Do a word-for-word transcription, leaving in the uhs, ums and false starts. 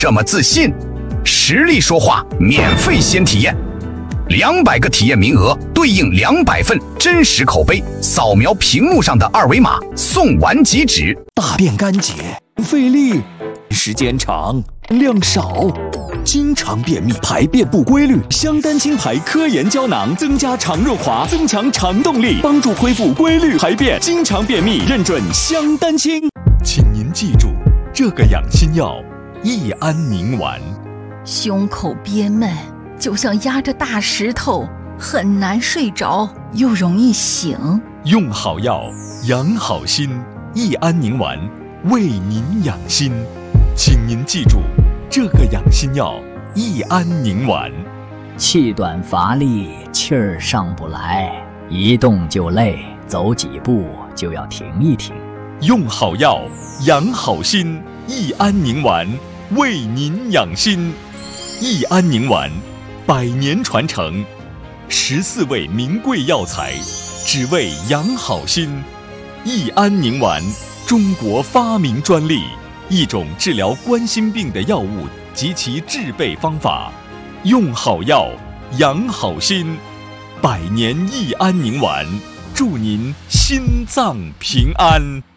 这么自信？实力说话，免费先体验，两百个体验名额对应两百份真实口碑，扫描屏幕上的二维码送完即止。 大便干结，费力，时间长，量少，经常便秘，排便不规律。香丹清排科研胶囊增加肠润滑，增强肠动力，帮助恢复规律排便。经常便秘认准香丹清。请您记住，这个养心药益安宁丸。 胸口憋闷，就像压着大石头，很难睡着，又容易醒。 用好药，养好心，益安宁丸为您养心。请您记住，这个养心药益安宁丸。 气短乏力，气儿上不来，一动就累，走几步就要停一停。 用好药，养好心，益安宁丸为您养心。益安宁丸，百年传承，十四味名贵药材，只为养好心。益安宁丸，中国发明专利，一种治疗冠心病的药物及其制备方法。用好药，养好心，百年益安宁丸，祝您心脏平安。